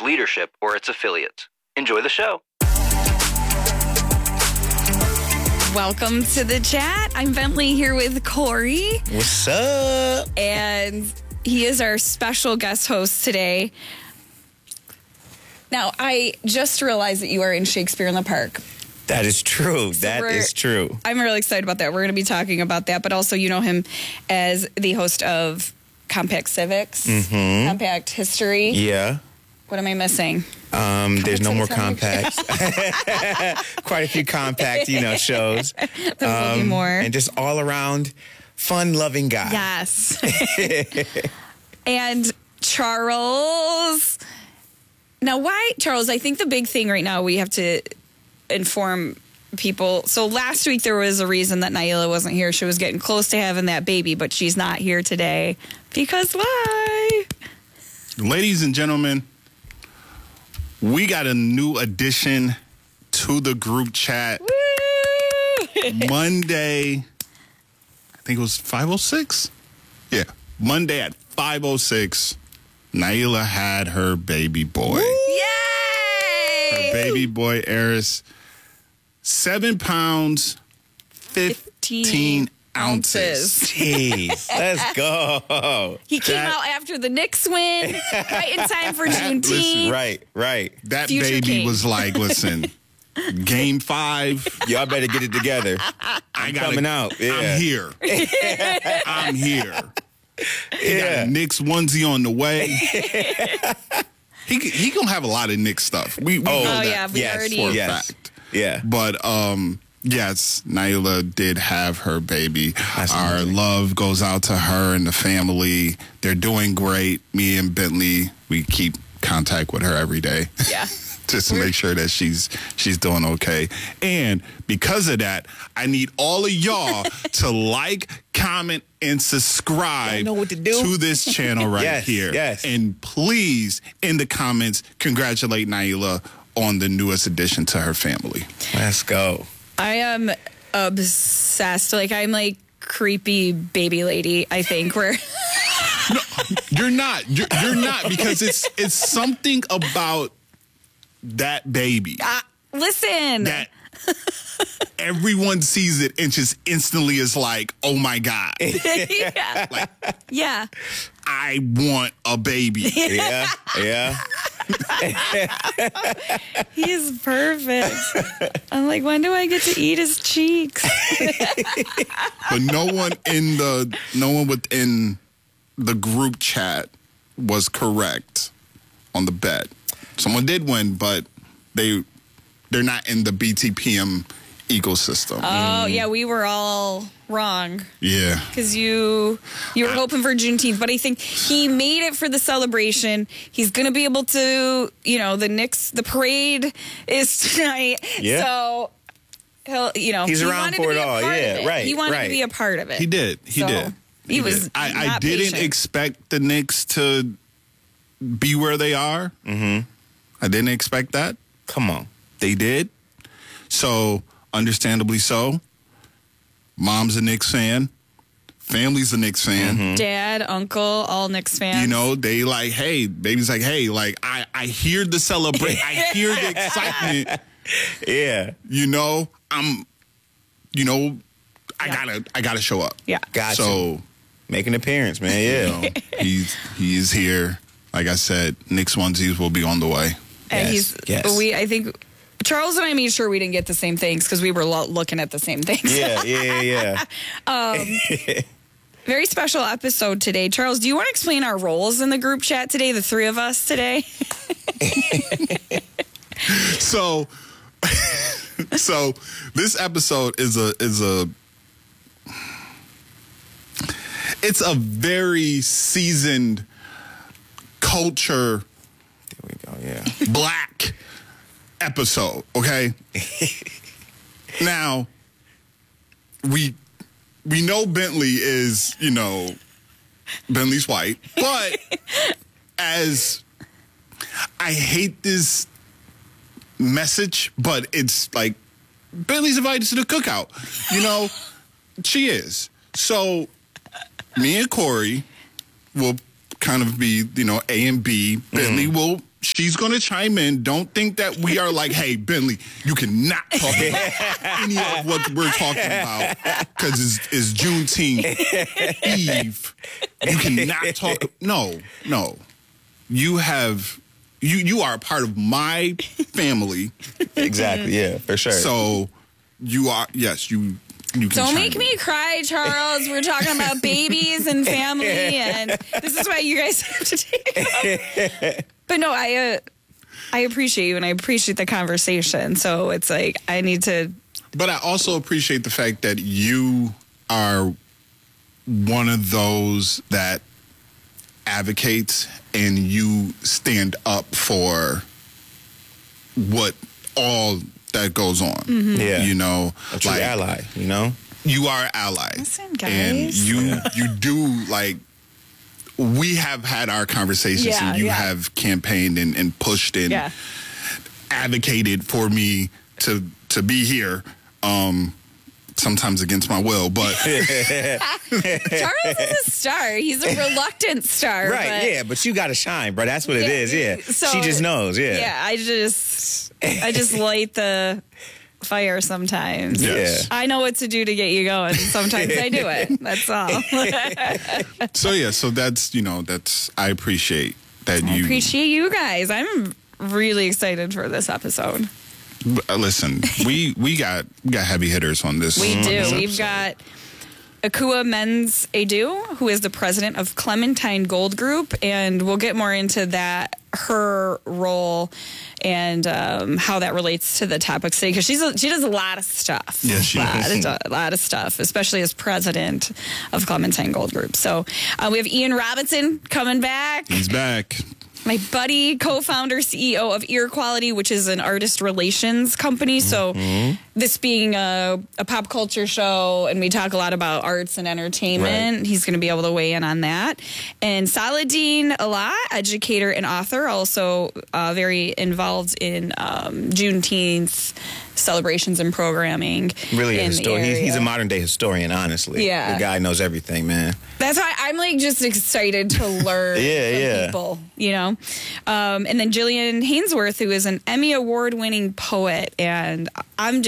leadership, or its affiliates. Enjoy the show. Welcome to the chat. I'm Bentley here with Corey. What's up? And he is our special guest host today. Now, I just realized that you are in Shakespeare in the Park. That is true. That is true. I'm really excited about that. We're going to be talking about that, but also you know him as the host of Compact Civics, Compact History. Yeah. What am I missing? There's no more compacts. Quite a few compact, shows. There will be more. And just all around fun-loving guy. Yes. And Charles. Now, why, Charles, I think the big thing right now we have to inform people. So last week there was a reason that Naila wasn't here. She was getting close to having that baby, but she's not here today. Because why? Ladies and gentlemen, we got a new addition to the group chat. Woo! Monday, I think it was 5:06? Yeah, Monday at 5:06, Naila had her baby boy. Yay! Her baby boy, Eris. 7 pounds, 15 ounces. Jeez, let's go. He came out after the Knicks win, right in time for Juneteenth. Right. That Future baby king. was like, listen, game 5. Y'all better get it together. I'm coming out. Yeah. I'm here. I'm here. He got Yeah. a Knicks onesie on the way. He gonna have a lot of Knicks stuff. We know that yeah, we yes, already. for a Yes. fact. Yeah. But yes, Naila did have her baby. That's Our amazing. love goes out to her and the family. They're doing great. Me and Bentley, we keep contact with her every day. Yeah. Just to make sure that she's doing okay. And because of that, I need all of y'all to like, comment, and subscribe Y'all know what to do. to this channel right Yes, here. yes. And please, in the comments, congratulate Naila on the newest addition to her family. Let's go. I am obsessed. Like, I'm like creepy baby lady, I think. Where You're not. You're not, because it's something about that baby listen. that everyone sees it and just instantly is like, oh my God, Yeah. like, Yeah. I want a baby. Yeah. He is perfect. I'm like, when do I get to eat his cheeks? But no one within the group chat was correct on the bet. Someone did win, but they're not in the BTPM ecosystem. Oh, yeah, we were all wrong. Yeah. Because you were hoping for Juneteenth, but I think he made it for the celebration. He's going to be able to, the parade is tonight. Yeah. So he'll, He's he around wanted for to it be a all. part Yeah, of it. right, He wanted right. to be a part of it. He did. He So, did. He was did. I not didn't patient. expect the Knicks to be where they are. Mm-hmm. I didn't expect that. Come on. They did. So, understandably so. Mom's a Knicks fan. Family's a Knicks fan. Dad, uncle, all Knicks fans. They like, hey, baby's like, hey, like, I hear the celebration. I hear the excitement. Yeah. I gotta show up. Yeah. Gotcha. So, Make an appearance, man. Yeah. he is here. Like I said, Knicks onesies will be on the way. And Yes. I think Charles and I made sure we didn't get the same things because we were looking at the same things. Yeah. Very special episode today. Charles, do you want to explain our roles in the group chat today, the three of us today? So this episode is a very seasoned culture There we go. Yeah. black episode, okay? Now, we know Bentley is, Bentley's white, but as I hate this message, but it's like Bentley's invited to the cookout. She is. So me and Corey will kind of be, A and B. Bentley will she's going to chime in. Don't think that we are like, hey, Bentley, you cannot talk about any of what we're talking about because it's Juneteenth Eve. You cannot talk. No. You are a part of my family. Exactly. Yeah, for sure. So you are, yes, you can Don't make chime me in. cry, Charles. We're talking about babies and family, and this is why you guys have to take them. But no, I appreciate you, and I appreciate the conversation. So it's like I need to. But I also appreciate the fact that you are one of those that advocates and you stand up for what all that goes on. Mm-hmm. Yeah. You know, a true ally, you know? You are an ally. Listen, guys. And you do, like, we have had our conversations Yeah, and you yeah. have campaigned and pushed and Yeah. advocated for me to be here. Sometimes against my will, but Charles is a star. He's a reluctant star. Right, but yeah, but you got to shine, bro. That's what it is, yeah. so- she just knows, yeah. Yeah, I just light the fire sometimes. Yes. I know what to do to get you going. Sometimes I do it. That's all. so that's I appreciate that I you appreciate you guys. I'm really excited for this episode. listen. We got heavy hitters on this. We on do. this We've episode. got Akua Men's Edu, who is the president of Clementine Gold Group, and we'll get more into that, her role, and how that relates to the topic today, because she does a lot of stuff. Yes, she does. A lot of stuff, especially as president of Clementine Gold Group. So we have Ian Robinson coming back. He's back. My buddy, co-founder, CEO of Ear Quality, which is an artist relations company. So this being a pop culture show, and we talk a lot about arts and entertainment, Right. he's going to be able to weigh in on that. And Saladin Allah, educator and author, also very involved in Juneteenth celebrations and programming. Really a in the historian. He's area. a modern day historian, honestly. Yeah. The guy knows everything, man. That's why I'm like just excited to learn Yeah, from yeah. people, you know? And then Jillian Hainsworth, who is an Emmy Award winning poet. And I'm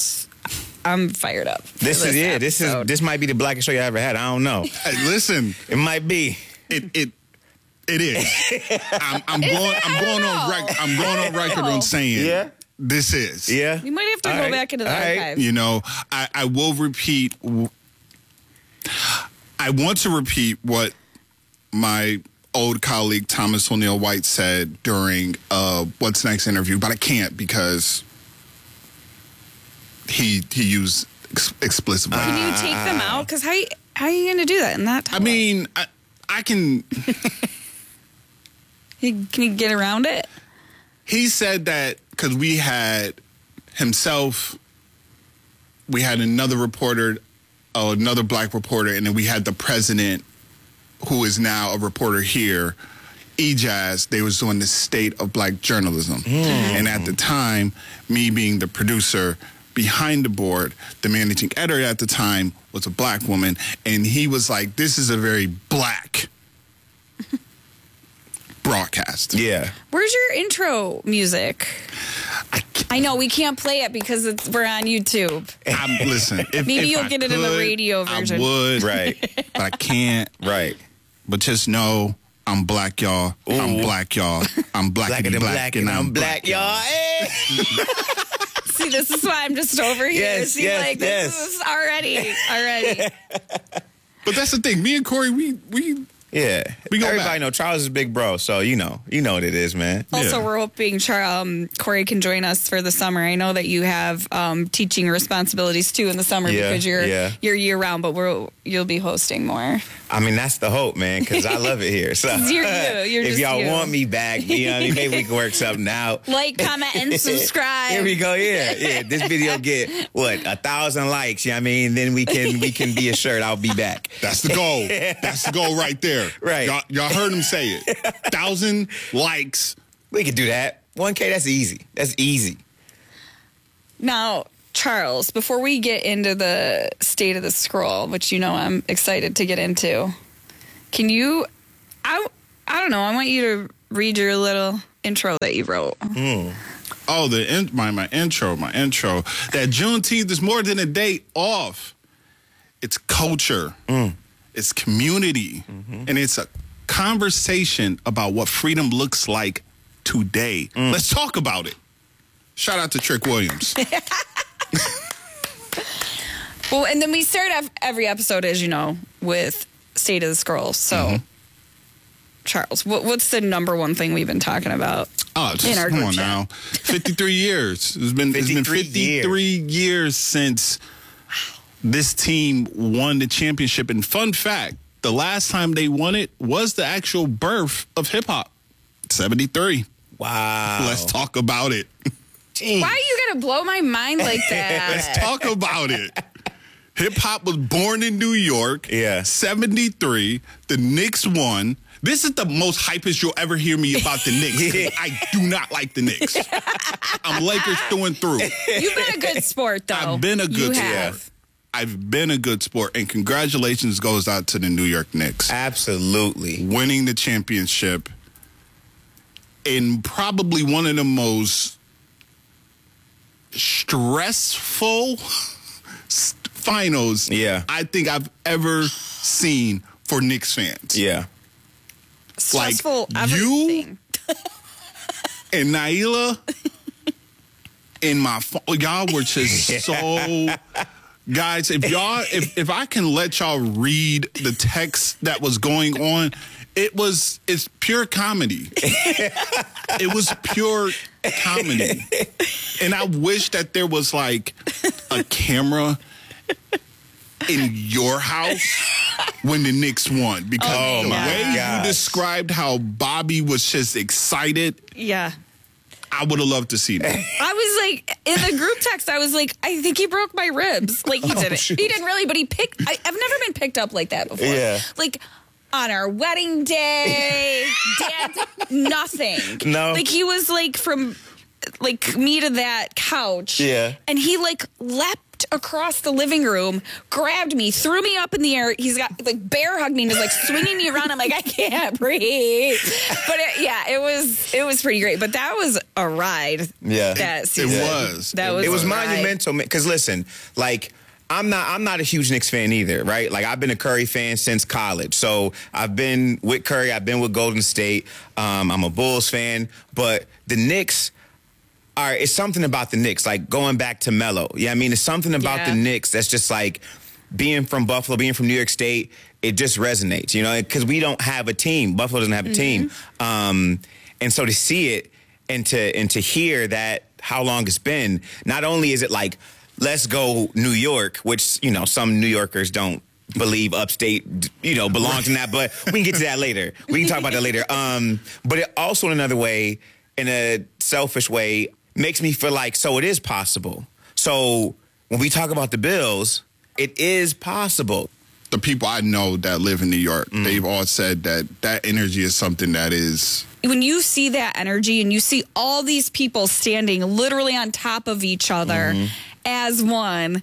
fired up. for This might be the blackest show you ever had. I don't know. Hey, listen, It might be. it is. I'm going on record on saying Yeah? this is. Yeah. We might have to All go right. back into the All right. archive. You know, I will repeat. I want to repeat what my old colleague Thomas O'Neill White said during What's Next interview, but I can't because he used explicit language. Can you take them out? Because how are you going to do that in that time? I mean, I can. Can you get around it? He said that because we had himself, we had another reporter, another black reporter, and then we had the president, who is now a reporter here, EJazz. They was doing the state of black journalism. And at the time, me being the producer behind the board, the managing editor at the time was a black woman, and he was like, this is a very black broadcast. Yeah. Where's your intro music? I know we can't play it because we're on YouTube. Listen, Maybe if you'll I get it in the could, radio version. I would, Right. but I can't. Right. But just know I'm black, y'all. I'm Ooh. black, y'all. I'm black Blacker and than black, and I'm black, y'all. Hey. See, this is why I'm just over here. Yes, See, yes, like, yes. this is already. But that's the thing. Me and Corey, we Yeah. We go Everybody back. know Charles is big bro, so you know what it is, man. Also, Yeah. we're hoping Corey can join us for the summer. I know that you have teaching responsibilities too in the summer Yeah, because you're yeah. year round, but you'll be hosting more. I mean, that's the hope, man, because I love it here. So You're if just y'all you. want me back, you know what I mean? Maybe we can work something out. Like, comment, and subscribe. Here we go. Yeah. This video get 1,000 likes. You know what I mean? Then we can be assured I'll be back. that's the goal. That's the goal right there. Right. Y'all heard him say it. 1,000 likes. We could do that. 1K. That's easy. That's easy. Now, Charles, before we get into the state of the scroll, which you know I'm excited to get into, can you? I don't know. I want you to read your little intro that you wrote. Oh, my intro. That Juneteenth is more than a day off. It's culture. It's community. And it's a conversation about what freedom looks like today. Let's talk about it. Shout out to Trick Williams. Well, and then we start off every episode, as you know, with State of the Scroll. So, Charles, what's the number one thing we've been talking about? Oh, in our come group on chat? now. 53 years. It's been 53 years since this team won the championship. And fun fact, the last time they won it was the actual birth of hip-hop. 73. Wow. Let's talk about it. Jeez. Why are you going to blow my mind like that? Let's talk about it. Hip-hop was born in New York. Yeah. 73. The Knicks won. This is the most hypest you'll ever hear me about the Knicks. 'Cause I do not like the Knicks. I'm Lakers through and through. You've been a good sport, though. I've been a good You sport. have. I've been a good sport. And congratulations goes out to the New York Knicks. Absolutely. Winning the championship in probably one of the most stressful finals I think I've ever seen for Knicks fans. Yeah. Stressful Like, everything. And Naila in my phone, y'all were just so... Guys, if I can let y'all read the text that was going on, it's pure comedy. It was pure comedy. And I wish that there was like a camera in your house when the Knicks won. Because the way you described how Bobby was just excited. Yeah. I would have loved to see that. I was like, in the group text, I was like, I think he broke my ribs. Like, he didn't. Shoot. He didn't really, but he picked. I've never been picked up like that before. Yeah. Like, on our wedding day, dance, nothing. No. Like, he was like from, like, me to that couch. Yeah. And he, like, leapt across the living room, grabbed me, threw me up in the air. He's got, like, bear hugged me and was, like, swinging me around. I'm like, I can't breathe. But, it was pretty great. But that was a ride. Yeah. That season. It was. That was It was a ride. monumental, because listen, like, I'm not a huge Knicks fan either, right? Like, I've been a Curry fan since college. So I've been with Curry, I've been with Golden State. I'm a Bulls fan, but the Knicks it's something about the Knicks, like going back to Melo. Yeah, I mean, it's something about the Knicks that's just like being from Buffalo, being from New York State, it just resonates, you know, because we don't have a team. Buffalo doesn't have a team. And so to see it and to hear that how long it's been, not only is it like, let's go New York, which, you know, some New Yorkers don't believe upstate, you know, belongs in that, but we can get to that later. We can talk about that later. But it also in another way, in a selfish way, makes me feel like, so it is possible. So when we talk about the Bills, it is possible. The people I know that live in New York, they've all said that energy is something that is... When you see that energy and you see all these people standing literally on top of each other as one,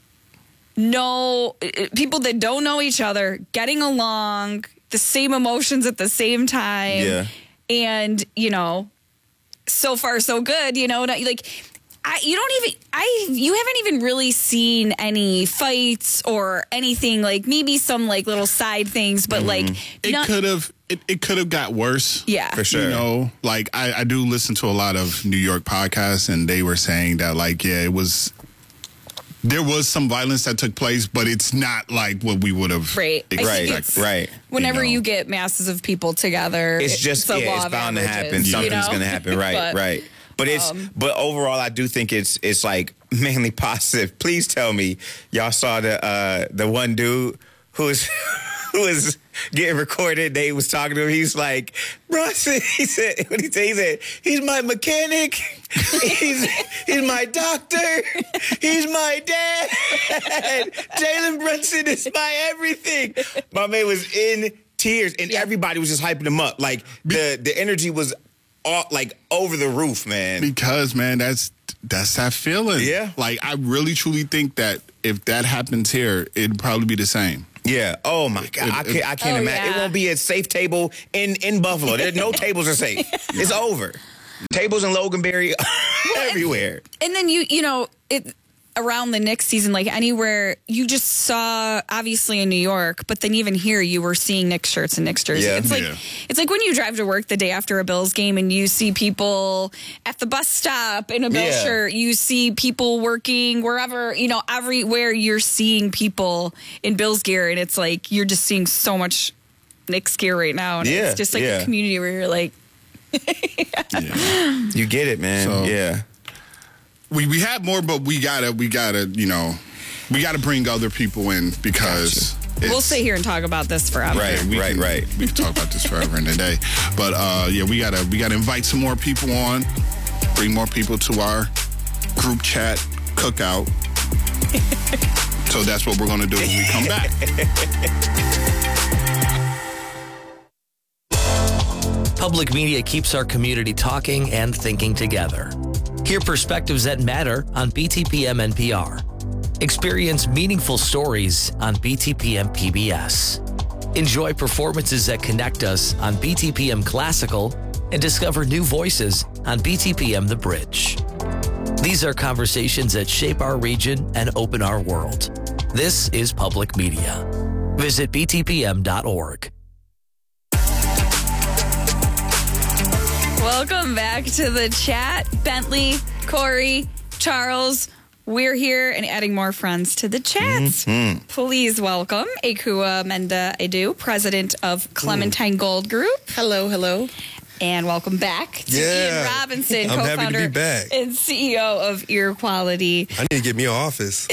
people that don't know each other, getting along, the same emotions at the same time. Yeah. And, you know, so far so good, you know, like you haven't even really seen any fights or anything, like maybe some like little side things, but like it could have got worse. Yeah, for sure. You know, like I do listen to a lot of New York podcasts, and they were saying that like, there was some violence that took place, but it's not like what we would have expected. Right. Whenever you know, you get masses of people together, it's just the law it's of bound to averages, happen. you Something's know? going to happen. Right. Right. But but overall, I do think it's like mainly positive. Please tell me y'all saw the one dude who was getting recorded. They was talking to him. He's like, Bronson. He said, he's my mechanic. He's my doctor. He's my dad. Jalen Brunson is my everything. My man was in tears, and everybody was just hyping him up. Like the energy was like over the roof, man. Because, man, that's that feeling. Yeah. Like, I really truly think that if that happens here, it'd probably be the same. Yeah. Oh my God. I can't imagine. yeah. It won't be a safe table in Buffalo. There's no tables are safe. It's over. Tables in Loganberry everywhere. And then you know, it around the Knicks season, like anywhere you just saw, obviously in New York, but then even here you were seeing Knicks shirts and Knicks jerseys. Yeah. It's like when you drive to work the day after a Bills game and you see people at the bus stop in a Bills Yeah. shirt. You see people working wherever, you know, everywhere you're seeing people in Bills gear, and it's like you're just seeing so much Knicks gear right now. And Yeah, it's just like yeah. a community where you're like, You get it, man. So- yeah. We have more, but we gotta bring other people in because we'll sit here and talk about this forever. Right. We can talk about this forever and a day. But we gotta invite some more people on, bring more people to our group chat cookout. So that's what we're gonna do when we come back. Public media keeps our community talking and thinking together. Hear perspectives that matter on BTPM NPR. Experience meaningful stories on BTPM PBS. Enjoy performances that connect us on BTPM Classical and discover new voices on BTPM The Bridge. These are conversations that shape our region and open our world. This is public media. Visit btpm.org. Welcome back to the chat. Bentley, Corey, Charles, we're here and adding more friends to the chat. Please welcome Akua Menda Edu, president of Clementine Gold Group. Hello, hello. And welcome back to Ian Robinson, I'm happy to co-founder be back. and CEO of Ear Quality. I need to get me an office.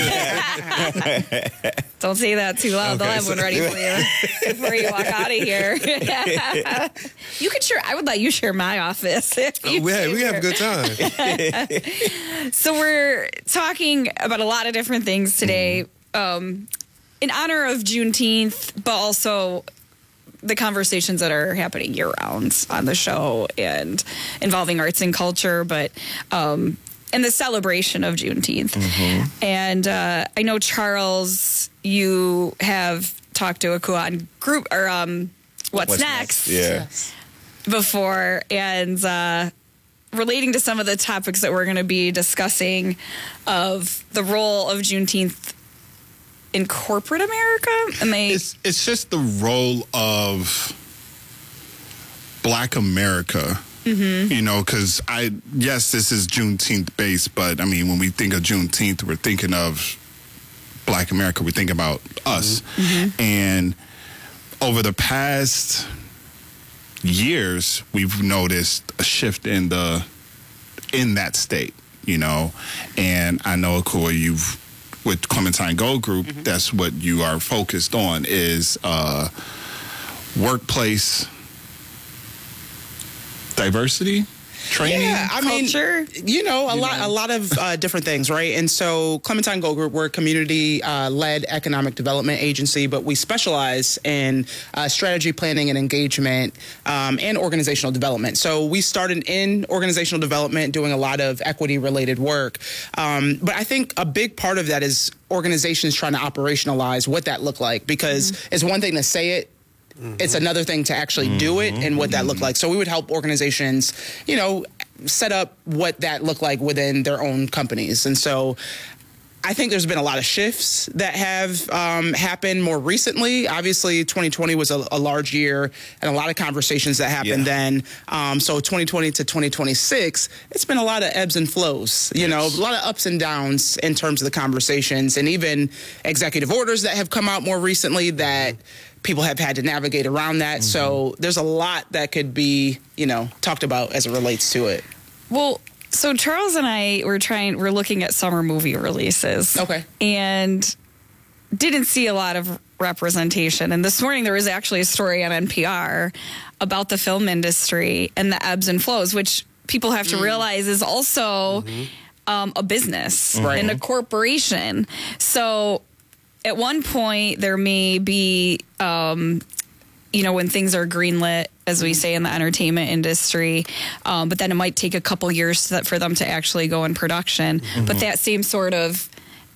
Don't say that too loud. They'll Okay, have one ready for you before you walk out of here. You could share. I would let you share my office. If you we came have a here. good time. So we're talking about a lot of different things today, in honor of Juneteenth, but also the conversations that are happening year round on the show and involving arts and culture, but and the celebration of Juneteenth. And I know, Charles, you have talked to Akua on group or What's Next? Yeah. Before, and relating to some of the topics that we're going to be discussing of the role of Juneteenth in corporate America. And It's just the role of Black America. You know, because yes, this is Juneteenth based, but I mean, when we think of Juneteenth, we're thinking of Black America. We think about us. And over the past years, we've noticed a shift in that state, you know. And I know, Akua, with Clementine Gold Group, that's what you are focused on is workplace diversity, training. Yeah, I mean, Culture. you know, a lot of different things, right? And so Clementine Gold Group, we're a community-led economic development agency, but we specialize in strategy planning and engagement and organizational development. So we started in organizational development, doing a lot of equity-related work. But I think a big part of that is organizations trying to operationalize what that looked like, because it's one thing to say it, it's another thing to actually do it and what that looked like. So we would help organizations, you know, set up what that looked like within their own companies. And so I think there's been a lot of shifts that have happened more recently. Obviously, 2020 was a large year and a lot of conversations that happened then. So 2020 to 2026, it's been a lot of ebbs and flows, you know, a lot of ups and downs in terms of the conversations, and even executive orders that have come out more recently that people have had to navigate around that. So there's a lot that could be, you know, talked about as it relates to it. Well, so Charles and I we're looking at summer movie releases. Okay. And didn't see a lot of representation. And this morning there was actually a story on NPR about the film industry and the ebbs and flows, which people have to realize is also a business and a corporation. So at one point there may be, you know, when things are greenlit, as we say in the entertainment industry, but then it might take a couple years for them to actually go in production. But that same sort of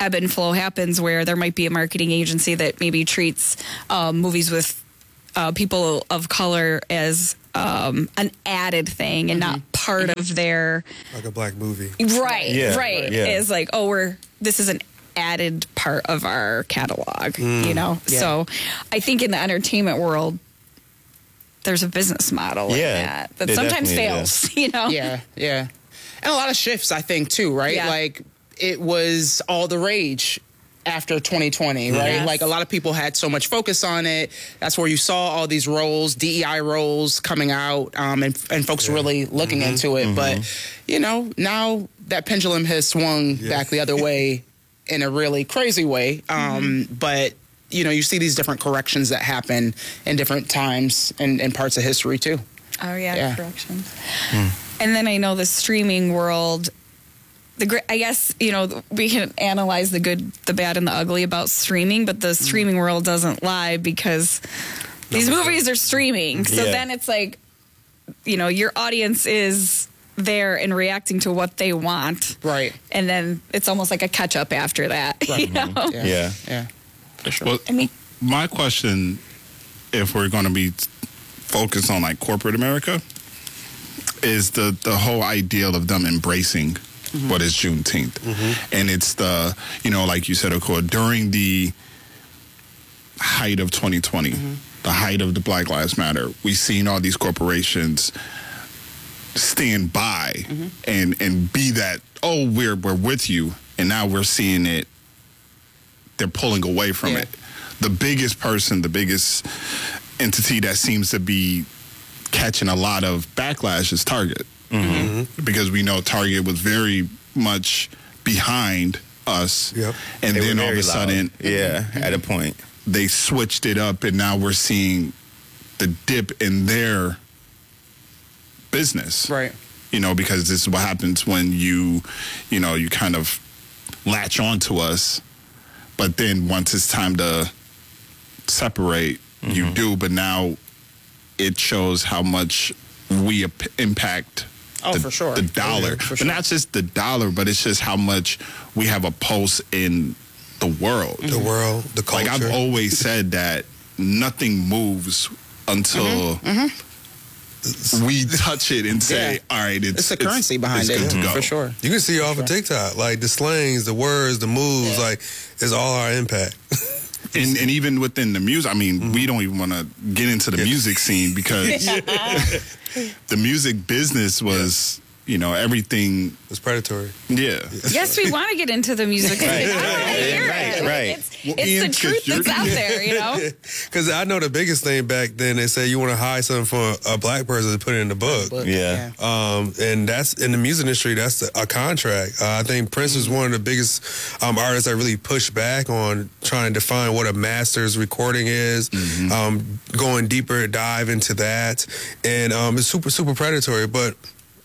ebb and flow happens where there might be a marketing agency that maybe treats movies with people of color as an added thing and not part of their Like a black movie. right. Yeah. Is like, this is an added part of our catalog, you know. Yeah. So I think in the entertainment world, there's a business model in Yeah, that there sometimes definitely fails, you know. Yeah, yeah. And a lot of shifts, I think, too, right? Yeah. Like, it was all the rage after 2020, right? Yes. Like, a lot of people had so much focus on it. That's where you saw all these roles, DEI roles coming out, and folks really looking into it. But, you know, now that pendulum has swung back the other way in a really crazy way. But, you know, you see these different corrections that happen in different times and parts of history, too. Oh yeah, Yeah. corrections. And then I know the streaming world. I guess, you know, we can analyze the good, the bad, and the ugly about streaming, but the streaming world doesn't lie because these movies are streaming. So Yeah. then it's like, you know, your audience is there and reacting to what they want, Right. and then it's almost like a catch up after that. You know? Yeah. Yeah. For sure. Well, I mean, my question, if we're going to be focused on like corporate America, is the whole ideal of them embracing what is Juneteenth. And it's the, you know, like you said, Akor, during the height of 2020, the height of the Black Lives Matter, we've seen all these corporations stand by and be that, oh, we're with you. And now we're seeing it, they're pulling away from Yeah. it. The biggest person, the biggest entity that seems to be catching a lot of backlash is Target. Because we know Target was very much behind us. Yep. And They were then all of very a sudden, loud. Yeah, at a point. they switched it up, and now we're seeing the dip in their business. Right. You know, because this is what happens when you kind of latch onto us, but then once it's time to separate, you do. But now it shows how much we impact. Oh, for sure. The dollar. For But sure. not just the dollar, but it's just how much we have a pulse in the world. The world, the culture. Like I've always said that nothing moves until we touch it and say, Yeah. all right, It's the currency behind it's it, good to go. for sure. You can see it off of TikTok. Like the slangs, the words, the moves, like it's all our impact. And even within the music, I mean, we don't even want to get into the music scene because the music business was, you know, everything. It's predatory. Yeah. yes, we want to get into the music. I want to hear it. right. It's Ian, the truth you're- that's out there, you know? Because I know the biggest thing back then, they say you want to hide something for a black person to put it in the book. Yeah. And that's in the music industry. That's a contract. I think Prince is one of the biggest artists that really pushed back on trying to define what a master's recording is. Going deeper dive into that, and it's super predatory. But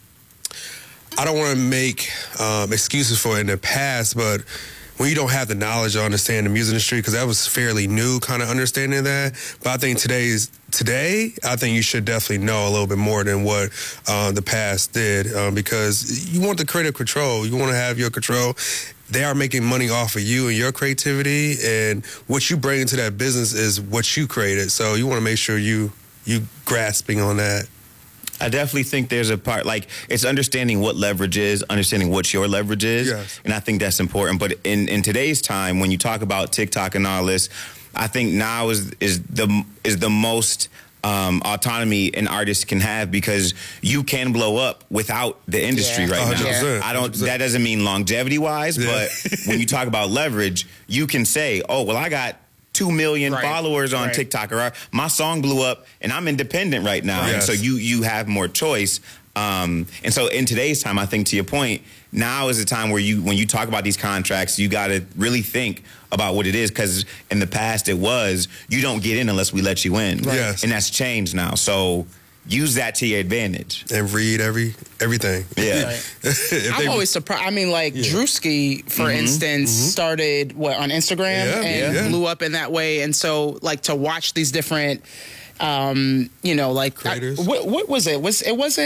I don't want to make excuses for it in the past, but when you don't have the knowledge to understand the music industry, because that was fairly new kind of understanding that. But I think today, I think you should definitely know a little bit more than what the past did, because you want the creative control. You want to have your control. They are making money off of you and your creativity, and what you bring into that business is what you created. So you want to make sure you grasping on that. I definitely think there's a part, like, it's understanding what leverage is, understanding what your leverage is. Yes. And I think that's important. But in today's time, when you talk about TikTok and all this, I think now is the most autonomy an artist can have, because you can blow up without the industry Yeah. right now. 100%. I don't. That doesn't mean longevity wise, but when you talk about leverage, you can say, "Oh, well, I got 2 million Right. followers on Right. TikTok, or my song blew up, and I'm independent right now." Yes. And so you have more choice. And so in today's time, I think, to your point, now is the time where when you talk about these contracts, you got to really think about what it is, because in the past it was, you don't get in unless we let you in. Right. Yes. And that's changed now. So use that to your advantage. And read everything. Yeah. Right. If I'm they- always surprised. I mean, like Drewski, for instance, started on Instagram and Yeah. blew up in that way. And so, like, to watch these different, like Creators. what was it? It wasn't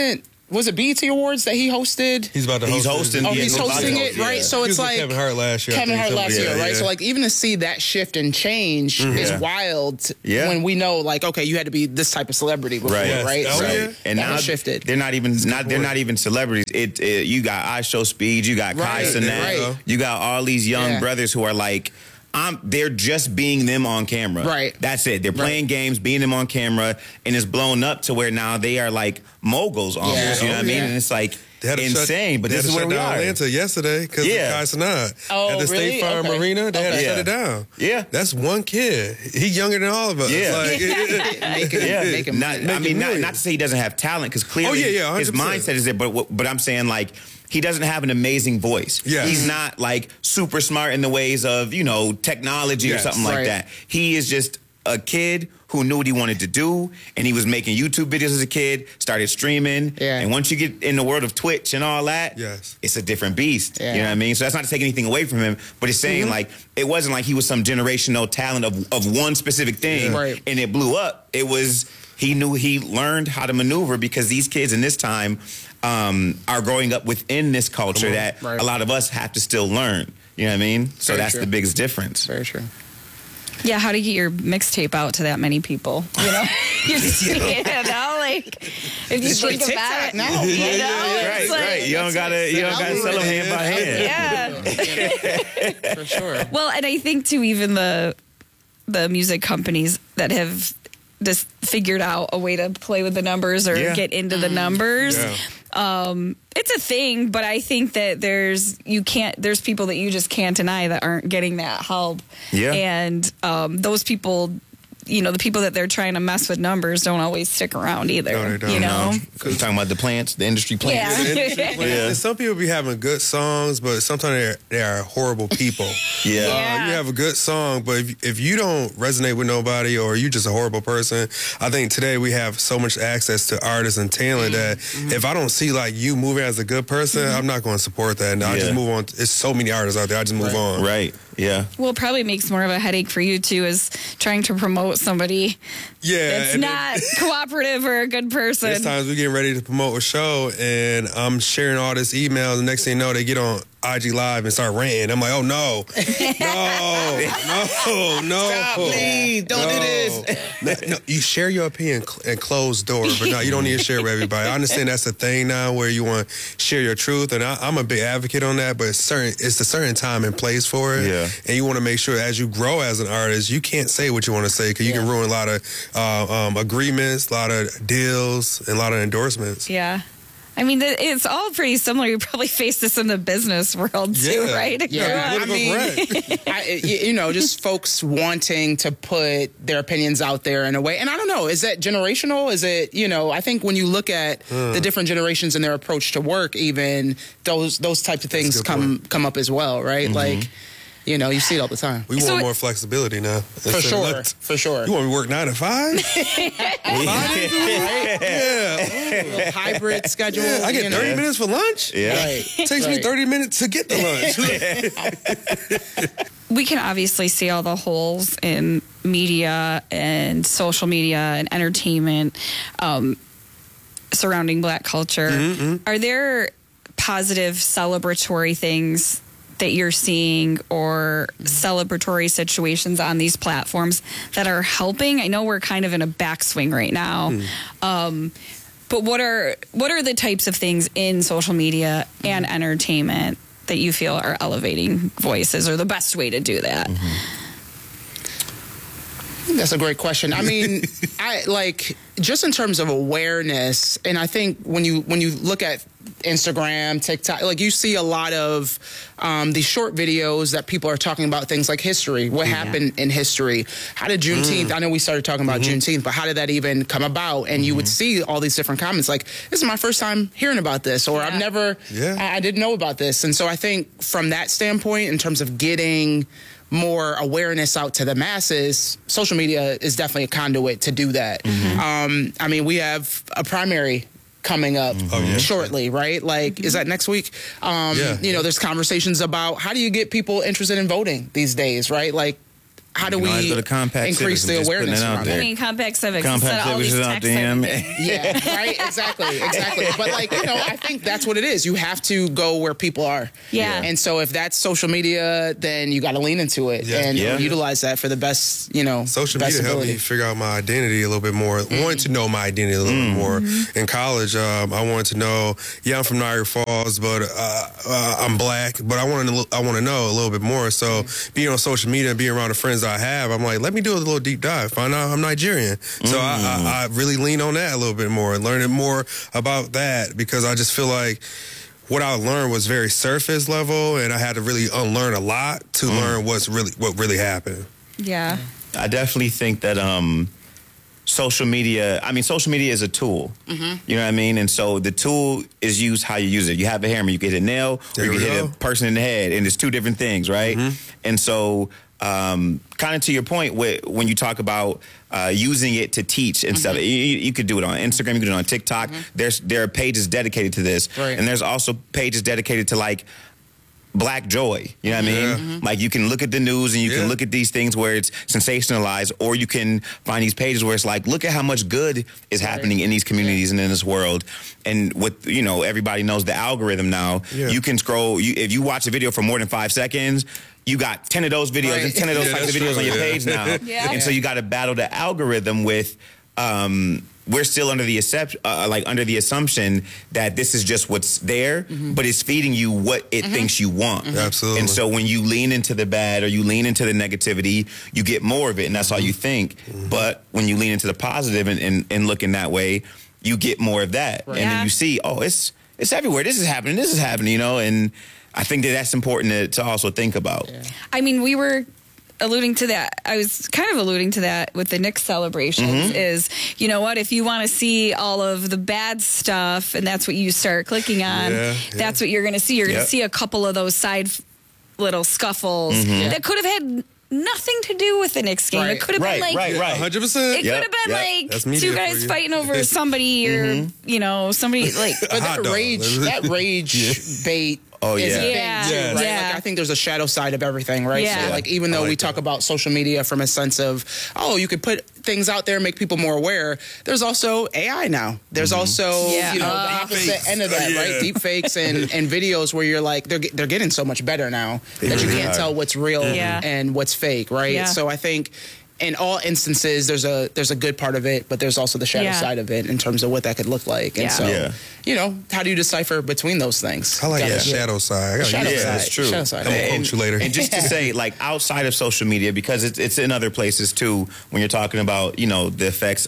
was it BET Awards that he hosted? He's about to He's host hosting. Oh, Yeah, he's hosting it, right? So He it's was with like Kevin Hart last year. I Kevin think. Hart last year, right? Yeah. So like even to see that shift and change is wild. Yeah. When we know like okay, you had to be this type of celebrity before, Right. Yes. right? Oh, So yeah. And that now shifted. they're not even they're not even celebrities. You got I Show Speed, you got Kai Right, Cenat, right. you got all these young Yeah. brothers who are like, they're just being them on camera. Right. That's it. They're playing games, being them on camera, and it's blown up to where now they are like moguls almost. Yeah. You know what I mean? Yeah. And it's like They had to insane. But they this had is to where shut we down are. Atlanta yesterday because Yeah. of Kai Cenat. Oh, At the really? State Farm Okay. Arena, they had to Okay. shut it down. Yeah. That's one kid. He younger than all of us. Yeah. Like, make him Not to say he doesn't have talent, because clearly Oh, yeah, his 100%. mindset is there. But I'm saying like he doesn't have an amazing voice. Yes. He's not like super smart in the ways of technology or Yes. something like Right. that. He is just a kid who knew what he wanted to do, and he was making YouTube videos as a kid, started streaming. Yeah. And once you get in the world of Twitch and all that, Yes. it's a different beast. Yeah. You know what I mean? So that's not to take anything away from him, but it's saying like it wasn't like he was some generational talent of one specific thing, Yeah. Right. and it blew up. It was he learned how to maneuver, because these kids in this time are growing up within this culture that Right. a lot of us have to still learn. You know what I mean? So Very that's true. the biggest difference. Very true. Yeah, how to get your mixtape out to that many people? You just like if you It's think like about TikTok it, now. it's like, Right. You don't gotta sell them hand by hand. Yeah. For sure. Well, and I think too, even the music companies that have just figured out a way to play with the numbers or Yeah. get into the numbers. Yeah. It's a thing, but I think that there's people that you just can't deny that aren't getting that help. Yeah. And those people, the people that they're trying to mess with numbers don't always stick around either. No, they don't. You know? You talking about the plants, the industry plants? Yeah. And some people be having good songs, but sometimes they are horrible people. Yeah. Yeah. You have a good song, but if you don't resonate with nobody or you just a horrible person, I think today we have so much access to artists and talent that if I don't see like you moving as a good person, I'm not going to support that. And I just Yeah. move on. It's so many artists out there. I just move on. Right. Yeah. Well, it probably makes more of a headache for you too, is trying to promote somebody Yeah. that's and then not cooperative or a good person. there's times we're getting ready to promote a show and I'm sharing all this emails. And next thing you know, they get on IG Live and start ranting. I'm like, oh no, no. Stop, please. Don't do this. No, you share your opinion in closed doors, but no, you don't need to share with everybody. I understand that's a thing now where you want to share your truth, and I'm a big advocate on that. But it's a certain time and place for it, Yeah. and you want to make sure as you grow as an artist, you can't say what you want to say because you can ruin a lot of agreements, a lot of deals, and a lot of endorsements. Yeah. I mean, it's all pretty similar. You probably face this in the business world too, Yeah. right? Yeah, I mean, just folks wanting to put their opinions out there in a way. And I don't know, is that generational? Is it, I think when you look at the different generations and their approach to work, even those types of things a good come up as well, right? Like, you see it all the time. We So want more flexibility now. For sure. You want me to work 9 to 5? A hybrid schedule. Yeah, I get 30 minutes for lunch. Yeah. Right. It takes me 30 minutes to get the lunch. We can obviously see all the holes in media and social media and entertainment surrounding Black culture. Are there positive celebratory things that you're seeing or celebratory situations on these platforms that are helping? I know we're kind of in a backswing right now. But what are the types of things in social media and entertainment that you feel are elevating voices, or the best way to do that? That's a great question. I mean, just in terms of awareness, and I think when you look at Instagram, TikTok, you see a lot of these short videos that people are talking about things like history. What happened in history? How did Juneteenth? I know we started talking about Juneteenth, but how did that even come about? And you would see all these different comments like, "This is my first time hearing about this," or "I've never, I didn't know about this." And so I think from that standpoint, in terms of getting more awareness out to the masses, social media is definitely a conduit to do that. I mean, we have a primary coming up shortly, right? Is that next week? There's conversations about how do you get people interested in voting these days, right? how do You can always we go to Compact increase Civics the and just put awareness it out around there. I it? mean, Compact Civics. Compact instead of all Civics these is out texts there. everything. Yeah, right. Exactly. But like, you know, I think that's what it is. You have to go where people are. Yeah. And so if that's social media, then you got to lean into it and Yeah. utilize that for the best. You know, Social best media helped ability. me figure out my identity a little bit more. Wanted to know my identity a little bit more. In college, I wanted to know. Yeah, I'm from Niagara Falls, but I'm black. But I want to know a little bit more. So being on social media and being around the friends I have, I'm like, let me do a little deep dive. Find out I'm Nigerian. So I really lean on that a little bit more and learning more about that because I just feel like what I learned was very surface level, and I had to really unlearn a lot to learn what really happened. Yeah. I definitely think that social media is a tool. You know what I mean? And so the tool is used how you use it. You have a hammer, you can hit a nail, or There you we can hit go. a person in the head, and it's two different things, right? And so kind of to your point, when you talk about using it to teach and stuff, you could do it on Instagram, you could do it on TikTok. There are pages dedicated to this, Right. and there's also pages dedicated to like Black joy, you know what I mean? Like you can look at the news and you can look at these things where it's sensationalized, or you can find these pages where it's like, look at how much good is happening in these communities and in this world. And with, you know, everybody knows the algorithm now. Yeah. You can scroll, if you watch a video for more than 5 seconds, you got 10 of those videos Right. and 10 of those Yeah, types of that's videos true, on your yeah. page now. Yeah. And so you got to battle the algorithm with, we're still under the assumption that this is just what's there, but it's feeding you what it thinks you want. Absolutely. And so when you lean into the bad or you lean into the negativity, you get more of it, and that's all you think. But when you lean into the positive and look in that way, you get more of that. And Yeah. then you see, oh, it's everywhere. This is happening, you know, and I think that's important to also think about. I mean, we were alluding to that. I was kind of alluding to that with the Knicks celebrations is, you know what, if you want to see all of the bad stuff and that's what you start clicking on, that's what you're going to see. You're going to see a couple of those side little scuffles that could have had nothing to do with the Knicks game. Right. It could have been like 100%. it could have been like That's media two for guys you. fighting over somebody or you know, somebody like But hot that dog. rage bait. Oh, is a yeah. thing Yeah. too, Yeah. right? Yeah. Like, I think there's a shadow side of everything, right? Yeah. So, like, even though we talk about social media from a sense of, oh, you could put things out there, make people more aware. There's also AI now. There's also, Yeah. you know, the opposite end of that, right? Deep fakes and videos where you're like, they're getting so much better now that you can't tell what's real Yeah. and what's fake, right? Yeah. So I think in all instances, there's a good part of it, but there's also the shadow Yeah. side of it in terms of what that could look like. And Yeah. so, Yeah. you know, how do you decipher between those things? I like Gotta that do it. shadow side. I gotta Shadow use side. that. That's true. Shadow side. I'm gonna coach you later. And just to say, like, outside of social media, because it's in other places too, when you're talking about, you know, the effects.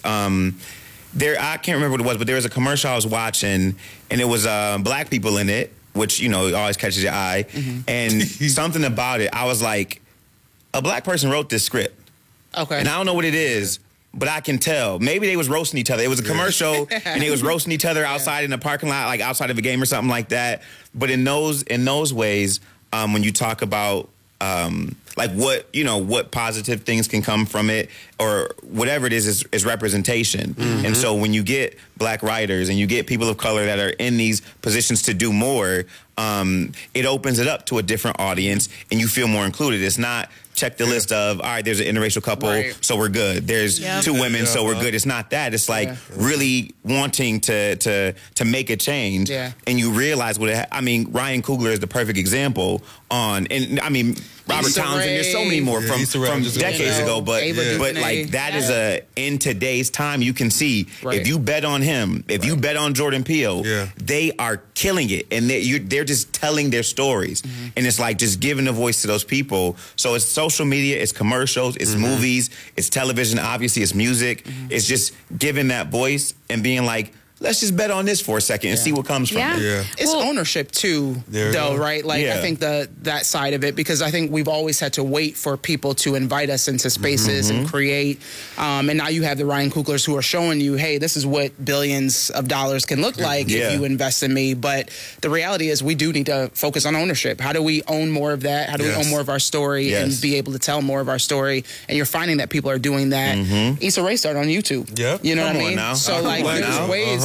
I can't remember what it was, but there was a commercial I was watching, and it was black people in it, which, you know, always catches your eye. And something about it, I was like, a black person wrote this script. Okay. And I don't know what it is, but I can tell. Maybe they was roasting each other. It was a commercial, and they was roasting each other outside in the parking lot, like outside of a game or something like that. But in those ways, when you talk about like what positive things can come from it, or whatever it is representation. And so when you get black writers and you get people of color that are in these positions to do more, it opens it up to a different audience, and you feel more included. It's not check the list of, all right, there's an interracial couple, Right. so we're good. There's two women, so we're good. It's not that. It's like really wanting to make a change, and you realize what Ryan Coogler is the perfect example and I mean, Robert Issa Townsend, there's so many more from Issa Rae, just decades ago, but Ava DuVernay. like that is in today's time, you can see if you bet on him, if you bet on Jordan Peele, they are killing it, and they're just telling their stories, and it's like just giving a voice to those people. So it's social media, it's commercials, it's movies, it's television, obviously it's music. It's just giving that voice and being like, let's just bet on this for a second and see what comes from it. Yeah. It's ownership too, There you though, go. right? Like I think that side of it, because I think we've always had to wait for people to invite us into spaces and create. And now you have the Ryan Cooglers who are showing you, hey, this is what billions of dollars can look like if you invest in me. But the reality is, we do need to focus on ownership. How do we own more of that? How do we own more of our story and be able to tell more of our story? And you're finding that people are doing that. Issa Rae started on YouTube. Yeah. You know Come what I on mean? now. So Come like, on there's now. ways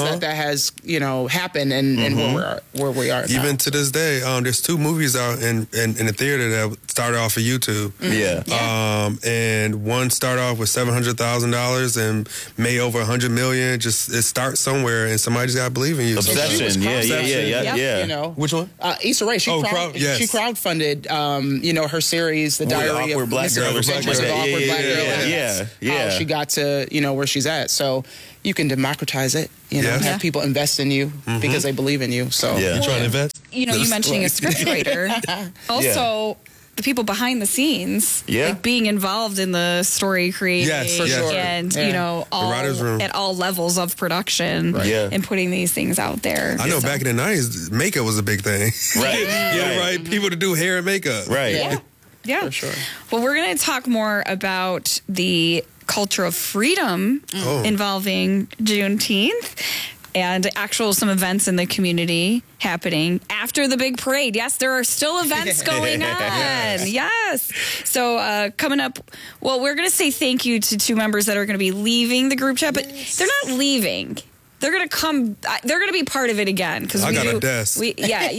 that has, happened and where we are now. Even to this day, there's 2 movies out in the theater that started off of YouTube. Yeah. And one started off with $700,000 and made over $100 million. Just it starts somewhere, and somebody just got to believe in you. Obsession. Yeah. Which one? Issa Rae. She crowdfunded, her series, The Diary of Black Girl, or something like Adventures of that. Awkward Black Girl. Yeah. How she got to, where she's at. So you can democratize it, have people invest in you because they believe in you. So You trying to invest? You mentioning a scriptwriter. Also, the people behind the scenes, like being involved in the story creating, Yes, for sure. and writer's room. at all levels of production, and putting these things out there. I know back in the 90s, makeup was a big thing. Right. Get the right people to do hair and makeup. Right. Yeah, for sure. Well, we're going to talk more about the culture of freedom involving Juneteenth and some events in the community happening after the big parade. Yes, there are still events going on. Yes. So coming up, we're going to say thank you to 2 members that are going to be leaving the group chat, but they're not leaving. They're going to come. They're going to be part of it again because I got a desk. We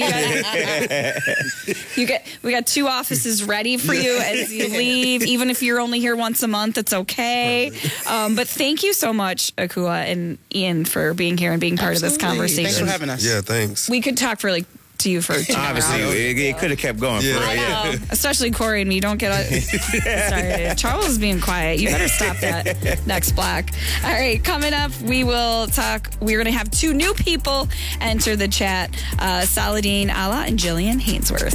got 2 offices ready for you as you leave. Even if you're only here once a month, it's okay. But thank you so much, Akua and Ian, for being here and being part of this conversation. Thanks for having us. Yeah, thanks. We could talk for to you for 2 Obviously, hours. it could have kept going. Yeah. For I real. know, especially Corey and me. Don't get started. Charles is being quiet. You better stop that next block. All right, coming up, we will talk. We're going to have 2 new people enter the chat: Saladin Allah and Jillian Hainsworth.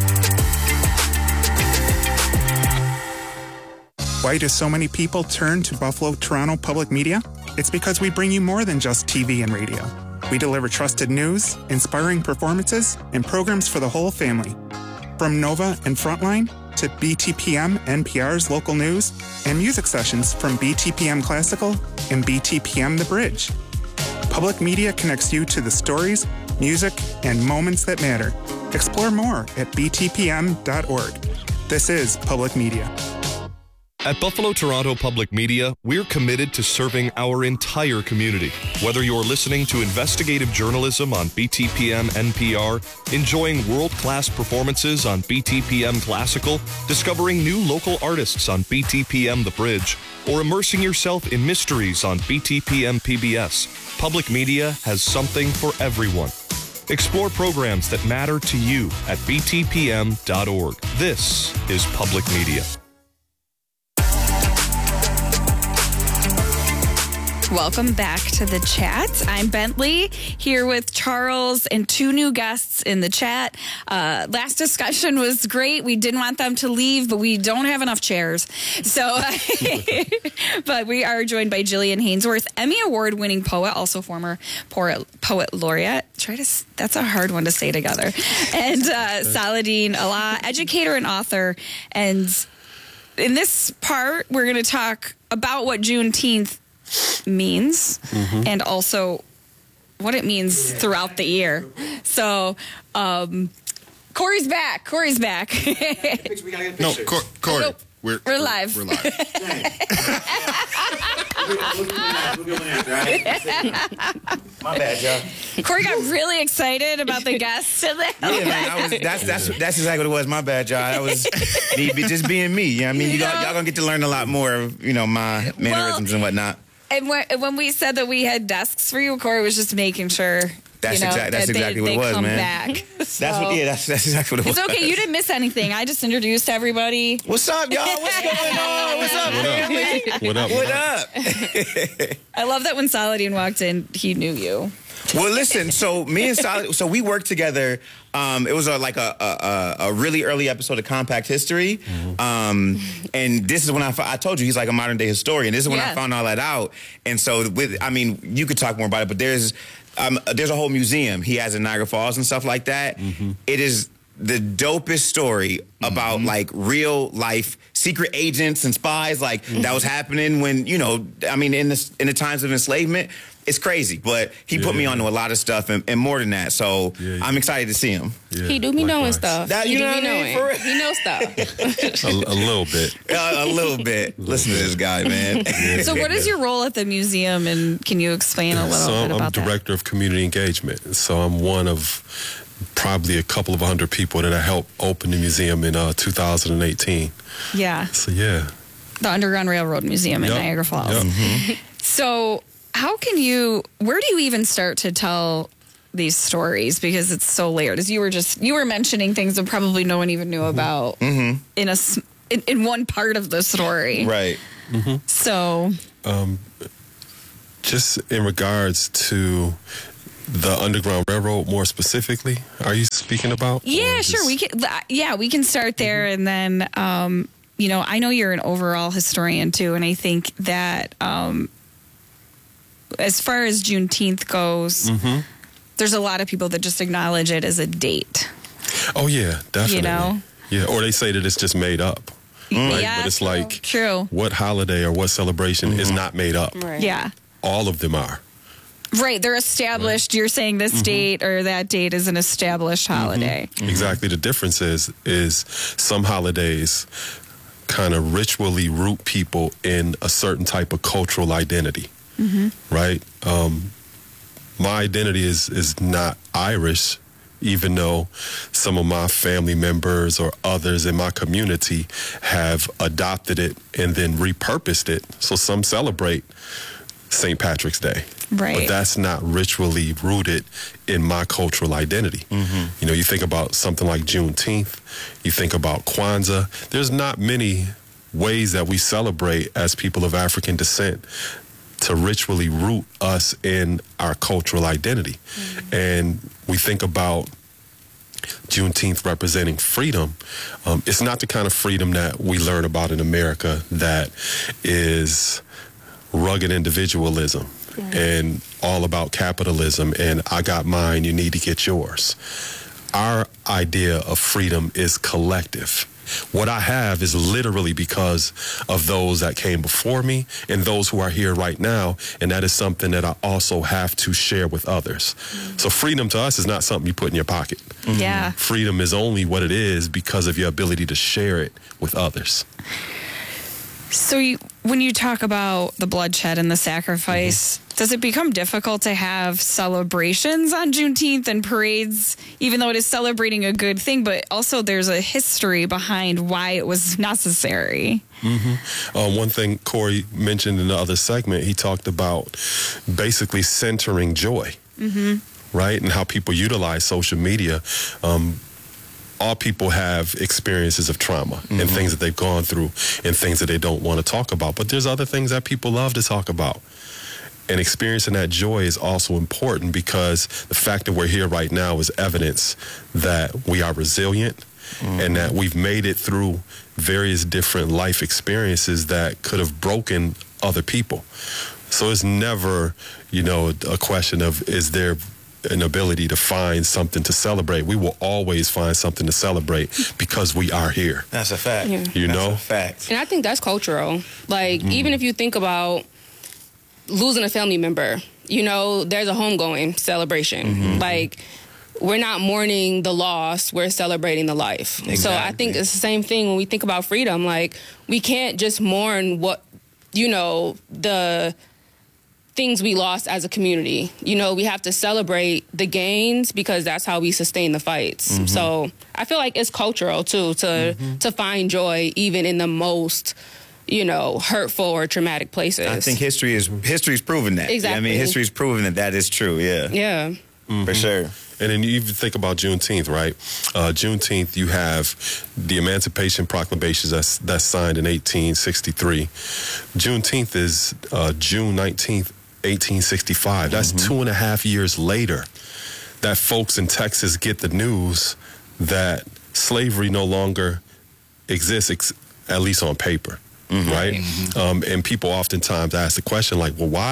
Why do so many people turn to Buffalo Toronto Public Media? It's because we bring you more than just TV and radio. We deliver trusted news, inspiring performances, and programs for the whole family. From Nova and Frontline to BTPM NPR's local news and music sessions from BTPM Classical and BTPM The Bridge. Public Media connects you to the stories, music, and moments that matter. Explore more at btpm.org. This is Public Media. At Buffalo Toronto Public Media, we're committed to serving our entire community. Whether you're listening to investigative journalism on BTPM NPR, enjoying world-class performances on BTPM Classical, discovering new local artists on BTPM The Bridge, or immersing yourself in mysteries on BTPM PBS, Public Media has something for everyone. Explore programs that matter to you at btpm.org. This is Public Media. Welcome back to the chat. I'm Bentley here with Charles and 2 new guests in the chat. Last discussion was great. We didn't want them to leave, but we don't have enough chairs. So, but we are joined by Jillian Hainsworth, Emmy Award-winning poet, also former poet laureate. That's a hard one to say together. And Saladin Allah, educator and author. And in this part, we're going to talk about what Juneteenth means and also what it means throughout the year. So Corey's back. No, Corey. Nope. We're live. We're live. My bad, y'all. Corey got really excited about the guests today. Yeah, man. That's exactly what it was. My bad, y'all. That was me just being me. You know what I mean? Y'all gonna get to learn a lot more of my mannerisms and whatnot. And when we said that we had desks for you, Corey was just making sure. That's exactly what it was, come man. Back. That's exactly what it was. It's okay. You didn't miss anything. I just introduced everybody. What's up, y'all? What's going on? What's up, family? What up? I love that when Saladin walked in, he knew you. Well, listen. So me and Saladin, so we worked together. It was a really early episode of Compact History, and this is when I told you he's like a modern day historian. This is when I found all that out. And so you could talk more about it, but there's a whole museum he has in Niagara Falls and stuff like that. It is the dopest story about like real life secret agents and spies like that was happening when, you know, I mean, in the times of enslavement. It's crazy, but he put me onto a lot of stuff and more than that. So I'm excited to see him. Yeah, he do be knowing stuff. That, you know what I mean? He knows stuff. a little bit. A little bit. Listen to this guy, man. So what is your role at the museum, and can you explain a little bit about that? I'm director of community engagement. So I'm one of probably a couple of 100 people that I helped open the museum in 2018. Yeah. So, yeah. The Underground Railroad Museum in Niagara Falls. Yep. Mm-hmm. So where do you even start to tell these stories? Because it's so layered. As you were mentioning things that probably no one even knew about in one part of the story. Right. Mm-hmm. So. Just in regards to the Underground Railroad more specifically, are you speaking about? Yeah, sure. We can start there. And then, you know, I know you're an overall historian too. And I think that, as far as Juneteenth goes, there's a lot of people that just acknowledge it as a date. Oh, yeah, definitely. You know? Yeah, or they say that it's just made up. Right? Yeah, but it's like, true. What holiday or what celebration is not made up? Right. Yeah. All of them are. Right, they're established. Right. You're saying this date or that date is an established holiday. Exactly. The difference is some holidays kind of ritually root people in a certain type of cultural identity. Right? My identity is not Irish, even though some of my family members or others in my community have adopted it and then repurposed it. So some celebrate St. Patrick's Day. Right. But that's not ritually rooted in my cultural identity. You know, you think about something like Juneteenth, you think about Kwanzaa. There's not many ways that we celebrate as people of African descent to ritually root us in our cultural identity. And we think about Juneteenth representing freedom. It's not the kind of freedom that we learn about in America that is rugged individualism and all about capitalism and I got mine, you need to get yours. Our idea of freedom is collective. What I have is literally because of those that came before me and those who are here right now, and that is something that I also have to share with others. So freedom to us is not something you put in your pocket. Yeah. Freedom is only what it is because of your ability to share it with others. So when you talk about the bloodshed and the sacrifice, does it become difficult to have celebrations on Juneteenth and parades, even though it is celebrating a good thing, but also there's a history behind why it was necessary? One thing Corey mentioned in the other segment, he talked about basically centering joy, right? And how people utilize social media. All people have experiences of trauma and things that they've gone through and things that they don't want to talk about. But there's other things that people love to talk about. And experiencing that joy is also important because the fact that we're here right now is evidence that we are resilient and that we've made it through various different life experiences that could have broken other people. So it's never, you know, a question of is there an ability to find something to celebrate. We will always find something to celebrate because we are here. That's a fact. Yeah. You know? That's a fact. And I think that's cultural. Like, even if you think about losing a family member, you know, there's a homegoing celebration. Like, we're not mourning the loss, we're celebrating the life. Exactly. So I think it's the same thing when we think about freedom. Like, we can't just mourn what, you know, the things we lost as a community. You know, we have to celebrate the gains because that's how we sustain the fights. So I feel like it's cultural too to find joy even in the most, you know, hurtful or traumatic places. I think history's proven that. Exactly. I mean, history's proven that is true. Yeah. Yeah. For sure. And then you even think about Juneteenth, right? Juneteenth, you have the Emancipation Proclamation that's signed in 1863. Juneteenth is June 19th, 1865. That's 2.5 years later that folks in Texas get the news that slavery no longer exists, at least on paper, right? And people oftentimes ask the question like, well, why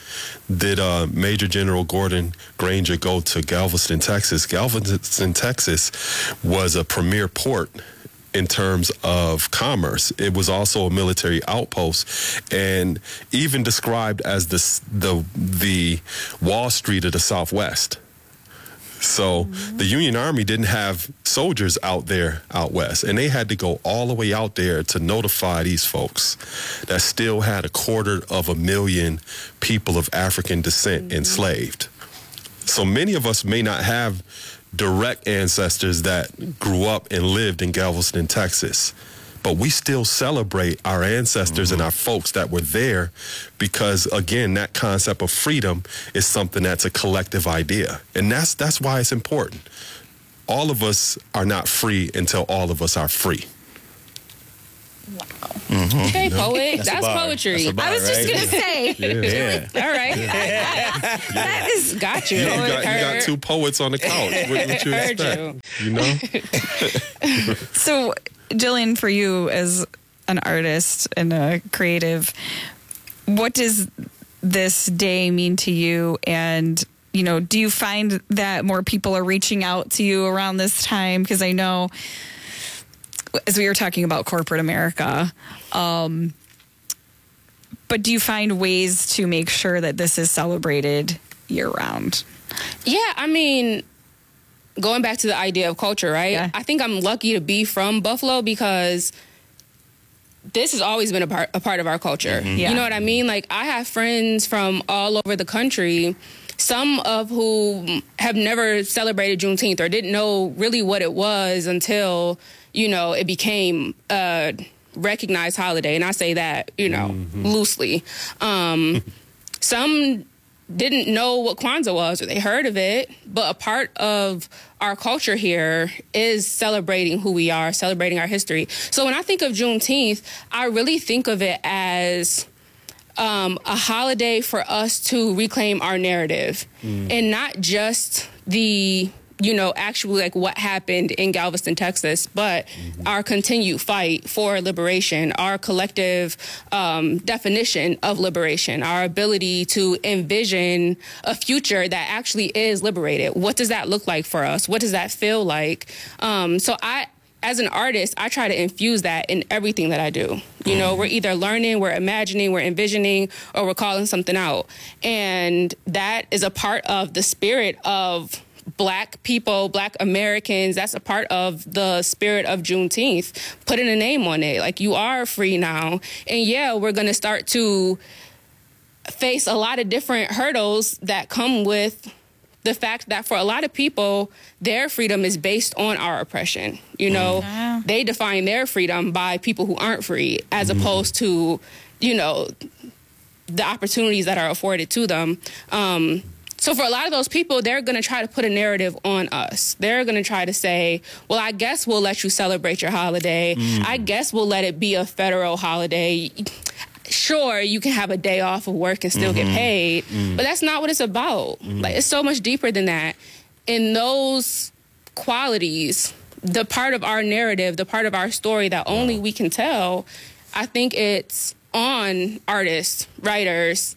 did Major General Gordon Granger go to Galveston, Texas? Galveston, Texas was a premier port in terms of commerce. It was also a military outpost, and even described as the Wall Street of the Southwest. So the Union Army didn't have soldiers out west, and they had to go all the way out there to notify these folks that still had 250,000 people of African descent enslaved. So many of us may not have direct ancestors that grew up and lived in Galveston, Texas, but we still celebrate our ancestors and our folks that were there, because again, that concept of freedom is something that's a collective idea, and that's why it's important. All of us are not free until all of us are free. Wow. Okay, poet. That's poetry. I was just going to say. Yeah. All right. That is got you. You got two poets on the couch. What you expect? You know? So, Jillian, for you as an artist and a creative, what does this day mean to you? And, you know, do you find that more people are reaching out to you around this time? Because I know, as we were talking about corporate America, but do you find ways to make sure that this is celebrated year round? Yeah, I mean, going back to the idea of culture, right? Yeah. I think I'm lucky to be from Buffalo because this has always been a part of our culture. Mm-hmm. Yeah. You know what I mean? Like, I have friends from all over the country, some of whom have never celebrated Juneteenth or didn't know really what it was until, you know, it became a recognized holiday. And I say that, you know, loosely. Some didn't know what Kwanzaa was, or they heard of it, but a part of our culture here is celebrating who we are, celebrating our history. So when I think of Juneteenth, I really think of it as a holiday for us to reclaim our narrative, and not just the, you know, actually like what happened in Galveston, Texas, but our continued fight for liberation, our collective definition of liberation, our ability to envision a future that actually is liberated. What does that look like for us? What does that feel like? So as an artist, I try to infuse that in everything that I do. You know, we're either learning, we're imagining, we're envisioning, or we're calling something out. And that is a part of the spirit of Black people, Black Americans. That's a part of the spirit of Juneteenth. Putting a name on it. Like, you are free now. And yeah, we're going to start to face a lot of different hurdles that come with the fact that for a lot of people, their freedom is based on our oppression. You know, they define their freedom by people who aren't free, as opposed to, you know, the opportunities that are afforded to them. So for a lot of those people, they're going to try to put a narrative on us. They're going to try to say, well, I guess we'll let you celebrate your holiday. I guess we'll let it be a federal holiday. Sure, you can have a day off of work and still get paid, but that's not what it's about. Like, it's so much deeper than that. In those qualities, the part of our narrative, the part of our story that only we can tell, I think it's on artists, writers,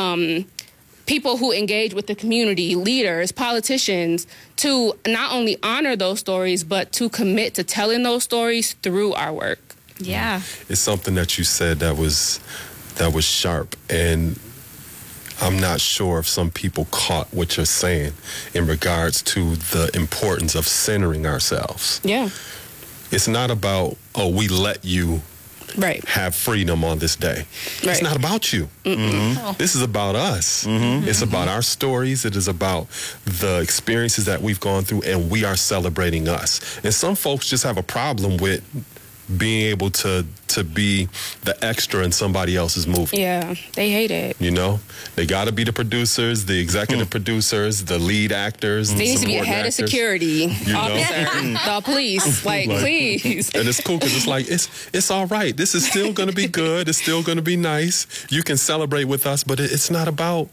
people who engage with the community, leaders, politicians, to not only honor those stories, but to commit to telling those stories through our work. Yeah. It's something that you said that was sharp, and I'm not sure if some people caught what you're saying in regards to the importance of centering ourselves. Yeah. It's not about, oh, we let you have freedom on this day. It's not about you. This is about us. It's about our stories. It is about the experiences that we've gone through, and we are celebrating us. And some folks just have a problem with being able to be the extra in somebody else's movie. Yeah, they hate it. You know, they got to be the producers, the executive producers, the lead actors. They need to be a head of security officer, the police. Like, please. And it's cool because it's like, it's all right. This is still going to be good. It's still going to be nice. You can celebrate with us, but it's not about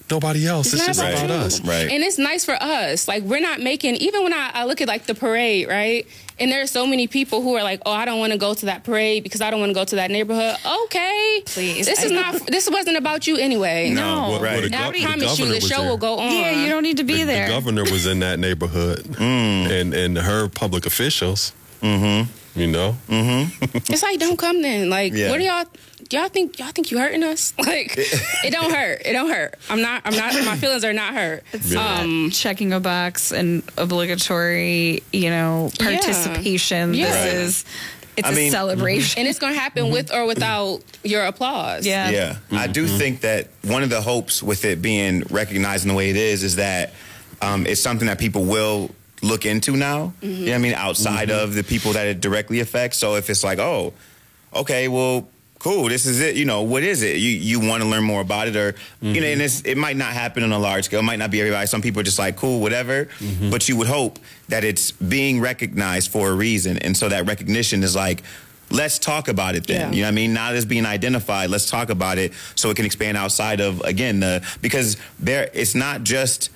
nobody else. It's just about us. Right. And it's nice for us. Like, we're not making, even when I look at like the parade, right? And there are so many people who are like, oh, I don't want to go to that parade because I don't want to go to that neighborhood. Okay. Please. This wasn't about you anyway. No. Right. I promise you the show will go on. Yeah, you don't need to be there. The governor was in that neighborhood, and her public officials. You know, It's like, don't come then. Like, Yeah. what do y'all think you hurting us? Like, it don't hurt. It don't hurt. I'm not. My feelings are not hurt. It's checking a box and obligatory, participation. Yeah. It's a celebration. And it's going to happen with or without your applause. Yeah. Yeah. I do think that one of the hopes with it being recognized in the way it is that it's something that people will look into now. You know what I mean? Outside of the people that it directly affects. So if it's like, oh, okay, well, cool, this is it. What is it? You want to learn more about it, or and it might not happen on a large scale. It might not be everybody. Some people are just like, cool, whatever. But you would hope that it's being recognized for a reason, and so that recognition is like, let's talk about it then. Yeah. You know what I mean? Now that it's being identified, let's talk about it so it can expand outside of, again, because it's not just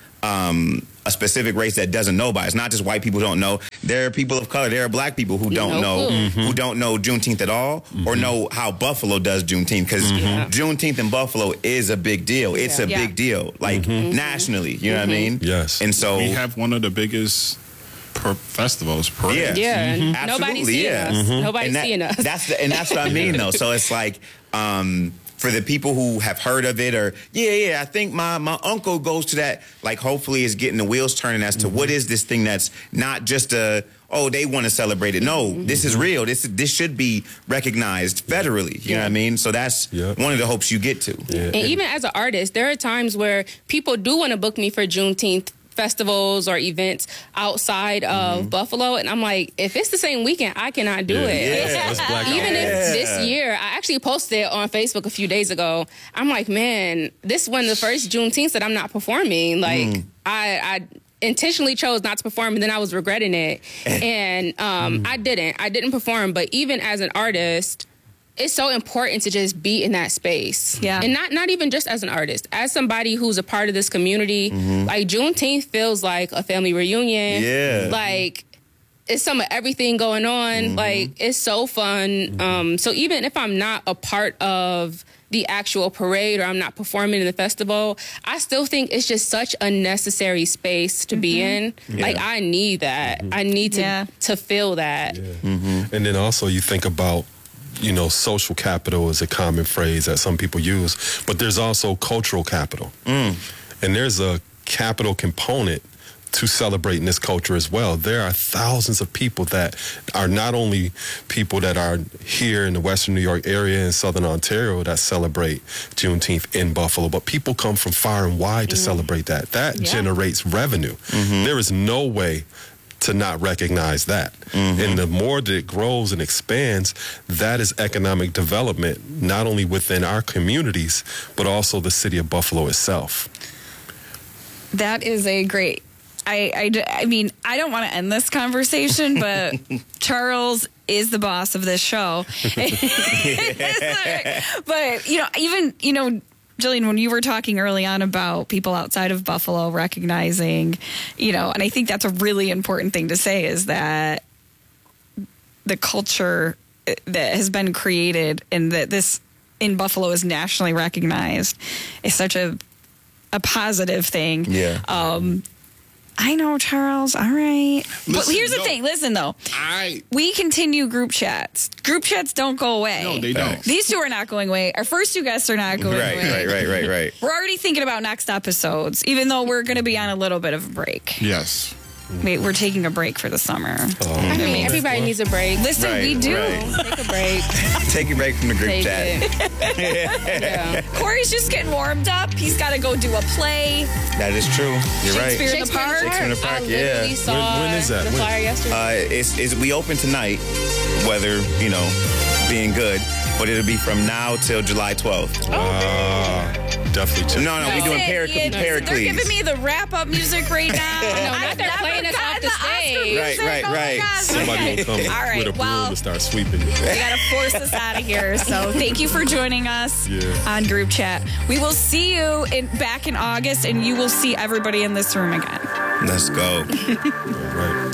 a specific race that doesn't know about it. It's not just white people who don't know. There are people of color. There are black people who don't know Juneteenth at all, or know how Buffalo does Juneteenth, because Juneteenth in Buffalo is a big deal. It's a big deal, like nationally. You know what I mean? Yes. And so We have one of the biggest festivals, parades. Yeah, and nobody's seeing us. Nobody's seeing us. That's what I mean, though. So it's like, for the people who have heard of it, or I think my uncle goes to that. Like, hopefully, is getting the wheels turning as to what is this thing that's not just they want to celebrate it. No, this is real. This should be recognized federally. You know what I mean? So that's one of the hopes you get to. Yeah. And even as an artist, there are times where people do want to book me for Juneteenth festivals or events outside of Buffalo, and I'm like, if it's the same weekend, I cannot do it. Even if this year, I actually posted it on Facebook a few days ago. I'm like, man, this is one of the first Juneteenths that I'm not performing. Like, I intentionally chose not to perform, and then I was regretting it, and I didn't perform. But even as an artist, it's so important to just be in that space. Yeah. And not even just as an artist. As somebody who's a part of this community, like, Juneteenth feels like a family reunion. Yeah. Like, it's some of everything going on. Like, it's so fun. So even if I'm not a part of the actual parade, or I'm not performing in the festival, I still think it's just such a necessary space to be in. Yeah. Like, I need that. I need to feel that. And then also you think about, social capital is a common phrase that some people use, but there's also cultural capital. And there's a capital component to celebrating this culture as well. There are thousands of people that are not only people that are here in the Western New York area and Southern Ontario that celebrate Juneteenth in Buffalo, but people come from far and wide to celebrate that. That generates revenue. There is no way to not recognize that. And the more that it grows and expands, that is economic development, not only within our communities, but also the city of Buffalo itself. That is a great... I mean, I don't want to end this conversation, but Charles is the boss of this show. But, Jillian, when you were talking early on about people outside of Buffalo recognizing, and I think that's a really important thing to say, is that the culture that has been created and that this in Buffalo is nationally recognized is such a positive thing. Yeah. I know, Charles. All right. But here's the thing. Listen, though. We continue group chats. Group chats don't go away. No, they don't. These two are not going away. Our first two guests are not going away. Right. We're already thinking about next episodes, even though we're going to be on a little bit of a break. Yes. We're taking a break for the summer. I mean, everybody needs a break. Listen, we do. Take a break. Take a break from the group chat. Corey's just getting warmed up. He's got to go do a play. That is true. You're right. Shakespeare in the Park. Shakespeare in the Park, I literally saw When is that? the flyer yesterday. We open tonight, weather, being good, but it'll be from now till July 12th. definitely check. No, we're doing Pericles. They're giving me the wrap-up music right now. No, not they're playing us off the stage. Right. Somebody will come All right, with a broom well, and start sweeping you. We got to force this out of here. So thank you for joining us on Group Chat. We will see you back in August, and you will see everybody in this room again. Let's go. All right.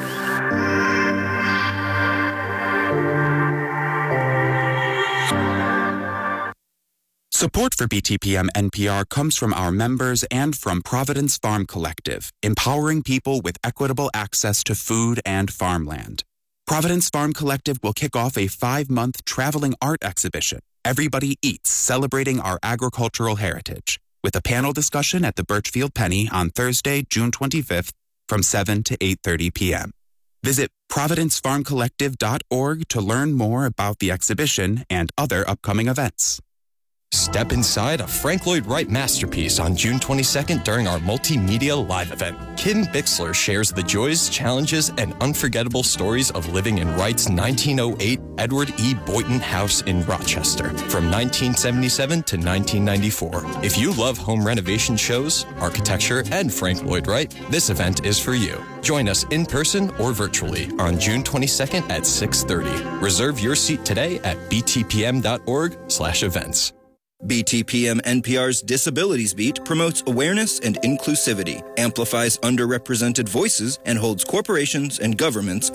Support for BTPM NPR comes from our members and from Providence Farm Collective, empowering people with equitable access to food and farmland. Providence Farm Collective will kick off a 5-month traveling art exhibition, Everybody Eats, celebrating our agricultural heritage, with a panel discussion at the Birchfield Penny on Thursday, June 25th from 7 to 8:30 p.m. Visit providencefarmcollective.org to learn more about the exhibition and other upcoming events. Step inside a Frank Lloyd Wright masterpiece on June 22nd during our multimedia live event. Kim Bixler shares the joys, challenges, and unforgettable stories of living in Wright's 1908 Edward E. Boynton House in Rochester from 1977 to 1994. If you love home renovation shows, architecture, and Frank Lloyd Wright, this event is for you. Join us in person or virtually on June 22nd at 6:30. Reserve your seat today at btpm.org/events. BTPM NPR's Disabilities Beat promotes awareness and inclusivity, amplifies underrepresented voices, and holds corporations and governments